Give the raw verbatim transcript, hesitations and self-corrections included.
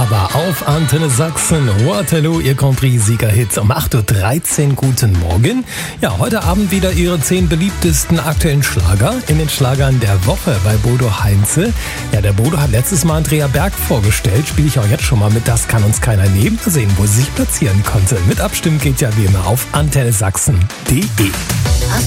aber auf Antenne Sachsen, Waterloo, Ihr Compris-Sieger-Hit um acht Uhr dreizehn. Guten Morgen. Ja, heute Abend wieder Ihre zehn beliebtesten aktuellen Schlager in den Schlagern der Woche bei Bodo Heinze. Ja, der Bodo hat letztes Mal Andrea Berg vorgestellt, spiele ich auch jetzt schon mal mit Das kann uns keiner nehmen. Mal sehen, wo sie sich platzieren konnte. Mit Abstimmen geht ja wie immer auf antenne sachsen punkt de.